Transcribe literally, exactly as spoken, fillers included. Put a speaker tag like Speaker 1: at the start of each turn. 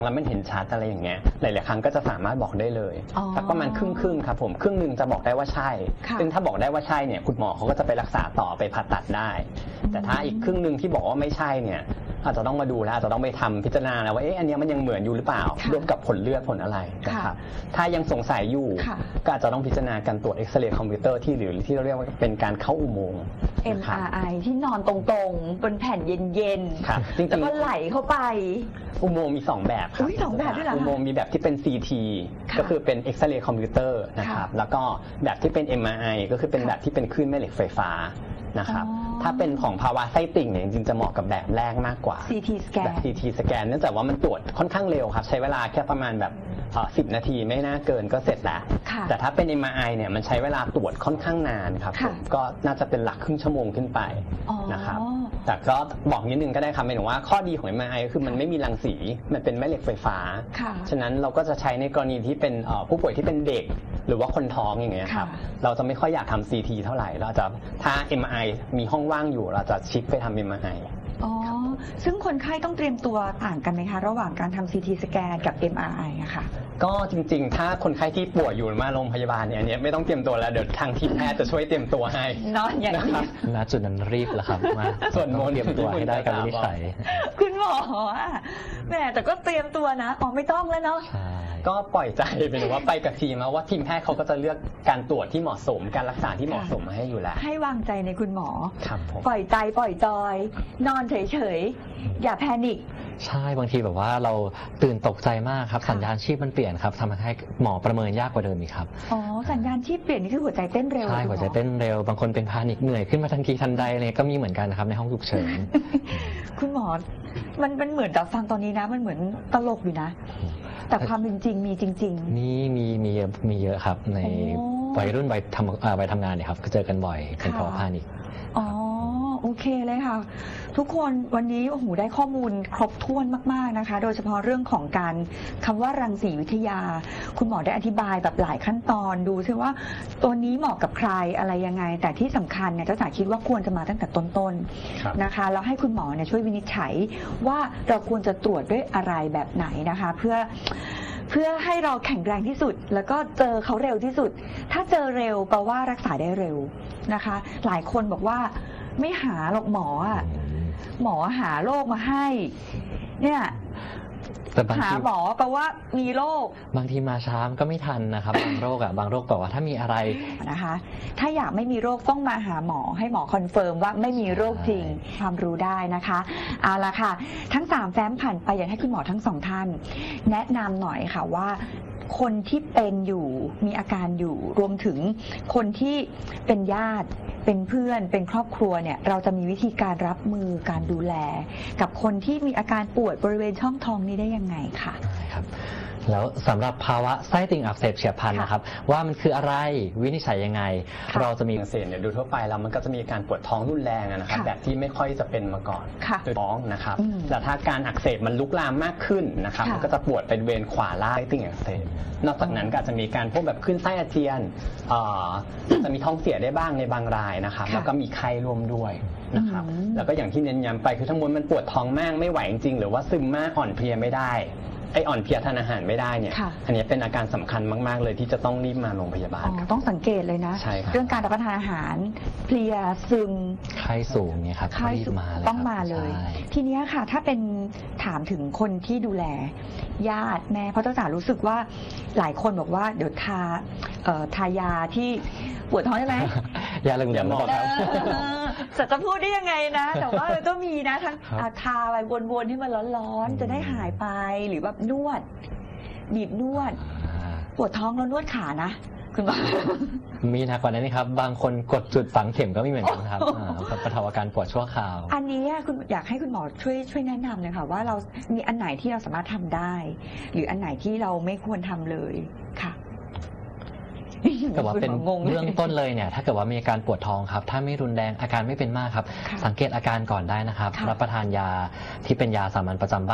Speaker 1: แล้วมันเห็นชัดอะไรอย่างเงี้ยหลายๆครั้งก็จะสามารถบอกได้เลยสักประมาณครึ่งครึ่งครับผมครึ่งหนึ่งจะบอกได้ว่าใช่ซึ่งถ้าบอกได้ว่าใช่เนี่ยคุณหมอเขาก็จะไปรักษาต่อไปผ่าตัดได้แต่ถ้าอีกครึ่งหนึ่งที่บอกว่าไม่ใช่เนี่ยอาจจะต้องมาดูแล้วอาจจะต้องไปทำพิจารณาแล้วว่าเอ๊ะอันนี้มันยังเหมือนอยู่หรือเปล่าร่วมกับผลเลือดผลอะไรนะครับถ้ายังสงสัยอยู่ก็อาจจะต้องพิจารณากันตรวจเอ็กซเรย์คอมพิวเตอร์ที่หรือที่เราเรียกว่าเป็นการเข้าอุโมงค์
Speaker 2: เอ็ม อาร์ ไอ ที่นอนตรงๆบนแผ่นเย็นๆแล้วก็ไหลเข้าไป
Speaker 1: อุโมงค์มีสองแบบครับ
Speaker 2: สองแบบด้วยเหรอ
Speaker 1: อุโมงค์มีแบบที่เป็น ซี ที ก็คือเป็นเอ็กซเรย์คอมพิวเตอร์นะครับแล้วก็แบบที่เป็น เอ็ม อาร์ ไอ ก็คือเป็นแบบที่เป็นคลื่นแม่เหล็กไฟฟ้านะครับถ้าเป็นของภาวะไส้ติ่งเนี่ยจริงๆจะเหมาะกับแบบแรกมากกว่า
Speaker 2: ซี ที สแกน
Speaker 1: แบบ ซี ที สแกนเนื่องจากว่ามันตรวจค่อนข้างเร็วครับใช้เวลาแค่ประมาณแบบสิบนาทีไม่น่าเกินก็เสร็จแล้วแต่ถ้าเป็น เอ็ม อาร์ ไอ เนี่ยมันใช้เวลาตรวจค่อนข้างนานครับก็น่าจะเป็นหลักครึ่งชั่วโมงขึ้นไปนะครับแต่ก็บอกนิดนึงก็ได้ครับหมายถึงว่าข้อดีของ เอ็ม อาร์ ไอ ก็คือมันไม่มีรังสีมันเป็นแม่เหล็กไฟฟ้าฉะนั้นเราก็จะใช้ในกรณีที่เป็นผู้ป่วยที่เป็นเด็กหรือว่าคนท้องอย่างเงี้ยครับเราจะไม่ค่อยอยากทำ ซี ที เท่าไหร่เราจะถ้า เอ็ม อาร์ ไอ มีห้องว่างอยู่เราจะชิปไปทำ เอ็ม อาร์ ไอ
Speaker 2: อ๋อซึ่งคนไข้ต้องเตรียมตัวต่างกันไหมคะระหว่างการทำ ซี ที สแกนกับ เอ็ม อาร์ ไอ อะค่ะ
Speaker 1: ก็จริงๆถ้าคนไข้ที่ป่วยอยู่มาโรงพยาบาลเนี่ยอันนี้ไม่ต้องเตรียมตัวแล้วเดี๋ยวทางทีมแพทย์จะช่วยเตรียมตัวให้
Speaker 2: นอนอย่างนี้
Speaker 3: ณจุดนั้นรีบแล้วครับมา
Speaker 1: ส่วนโม
Speaker 3: เตรียมตัวให้ได้กับวินิจฉัย
Speaker 2: คุณหมอแหมแต่ก็เตรียมตัวนะอ๋อไม่ต้องแล้วเนาะ
Speaker 1: ก็ปล่อยใจไปหรือว่าไปกับทีมแล้วว่าทีมแพทย์เขาก็จะเลือกการตรวจที่เหมาะสมการรักษาที่เหมาะสมมาให้อยู่แล้ว
Speaker 2: ให้วางใจในคุณหมอ
Speaker 1: ครับผม
Speaker 2: ปล่อยใจปล่อยจอยนอนเฉยๆอย่าแพนิค
Speaker 3: ใช่บางทีแบบว่าเราตื่นตกใจมากครับสัญญาณชีพมันเปลี่ยนครับทำให้หมอประเมินยากกว่าเดิมอีกครับ
Speaker 2: อ๋อสัญญาณชีพเปลี่ยนนี่คือหัวใจเต้นเร็ว
Speaker 3: ใช่หัวใจเต้นเร็วบางคนเป็นพานิคเหนื่อยขึ้นมาทันทีทันใดเลยก็มีเหมือนกันนะครับในห้องฉุกเฉิน
Speaker 2: คุณหมอมันมันเหมือนแต่ฟังตอนนี้นะมันเหมือนตลกอยู่นะแต่ความเป็นจริงมีจริง
Speaker 3: ๆนี่มีมีมีเยอะครับในวัยรุ่นวัยทำวัยทำงานเนี่ยครับก็เจอกันบ่อยเป็นเพราะพานิค
Speaker 2: อ๋อโอเคเลยค่ะทุกคนวันนี้โอ้โหได้ข้อมูลครบถ้วนมากๆนะคะโดยเฉพาะเรื่องของการคำว่ารังสีวิทยาคุณหมอได้อธิบายแบบหลายขั้นตอนดูซิว่าตัวนี้เหมาะกับใครอะไรยังไงแต่ที่สำคัญเนี่ยเจ้าจ๋าคิดว่าควรจะมาตั้งแต่ต้นๆนะคะแล้วให้คุณหมอเนี่ยช่วยวินิจฉัยว่าเราควรจะตรวจด้วยอะไรแบบไหนนะคะเพื่อเพื่อให้เราแข็งแรงที่สุดแล้วก็เจอเขาเร็วที่สุดถ้าเจอเร็วแปลว่ารักษาได้เร็วนะคะหลายคนบอกว่าไม่หาหรอกหมออ่ะหมอหาโรคมาให้เนี่ยหาหมอแปลว่ามีโรค
Speaker 3: บางทีมาช้าก็ไม่ทันนะครับบางโรคอ่ะบางโรคบอกว่าถ้ามีอะไร
Speaker 2: นะคะถ้าอยากไม่มีโรคต้องมาหาหมอให้หมอคอนเฟิร์มว่าไม่มีโรคจริงความรู้ได้นะคะเอาละค่ะทั้งสามแฟ้มผ่านไปอยากให้คุณหมอทั้งสองท่านแนะนำหน่อยค่ะว่าคนที่เป็นอยู่มีอาการอยู่รวมถึงคนที่เป็นญาติเป็นเพื่อนเป็นครอบครัวเนี่ยเราจะมีวิธีการรับมือการดูแลกับคนที่มีอาการปวดบริเวณช่องท้องนี้ได้ยังไงคะ
Speaker 3: ครับแล้วสำหรับภาวะไส้ติ่งอักเสบเฉียบพลันนะครับว่ามันคืออะไรวินิจฉัยยังไงเราจะมี
Speaker 1: อักเสบเนี่ยดูทั่วไปแล้วมันก็จะมีการปวดท้องรุนแรงนะครับแบบที่ไม่ค่อยจะเป็นมาก่อนโดยท้องนะครับแต่ถ้าการอักเสบมันลุกลามมากขึ้นนะครับมันก็จะปวดเป็นเวรขวาล่างไส้ติ่งอักเสบนอกจากนั้นก็จะมีการพวกแบบขึ้นไส้อาเจียนจะมีท้องเสียได้บ้างในบางรายนะครับแล้วก็มีไข้ร่วมด้วยนะครับแล้วก็อย่างที่เน้นย้ำไปคือทั้งมวลมันปวดท้องมากไม่ไหวจริงๆหรือว่าซึมมากอ่อนเพลียไม่ได้ไออ่อนเพลียทานอาหารไม่ได้เนี่ยอันนี้เป็นอาการสำคัญมากๆเลยที่จะต้องรีบมาโรงพยาบาล
Speaker 2: ต้องสังเกตเลยนะเรื่องการรับประทานอาหารเพลียซึม
Speaker 3: ไข้สูงเนี่ยครับรีบมา
Speaker 2: ต้องมาเลยทีนี้ค่ะถ้าเป็นถามถึงคนที่ดูแลญาติแม่เพราะเจ้าจ๋ารู้สึกว่าหลายคนบอกว่าเดี๋ยวทาทายาที่ปวดท้องใช่ไหม
Speaker 3: ยาเหลืองๆบอกแล้ว
Speaker 2: จะจะพูดได้ยังไงนะแต่ว่าก็มีนะทั้งทาไปวนๆให้มันร้อนๆจะได้หายไปหรือแบบนวดบีบนวดปวดท้องแล้วนวดขานะคุณหมอ
Speaker 3: มีหนักกว่านั้นนะครับบางคนกดจุดฝังเข็มก็มีเหมือนกันครับบรรเทาอาการปวดชั่วคราว
Speaker 2: อันนี้คุณอยากให้คุณหมอช่วยช่วยแนะนำเลยค่ะว่าเรามีอันไหนที่เราสามารถทำได้หรืออันไหนที่เราไม่ควรทำเลยค่ะ
Speaker 3: แต่ว่าเป็นเรื่องต้นเลยเนี่ยถ้าเกิดว่ามีอาการปวดท้องครับถ้าไม่รุนแรงอาการไม่เป็นมากครับสังเกตอาการก่อนได้นะครับรับประทานยาที่เป็นยาสามัญประจำบ้าน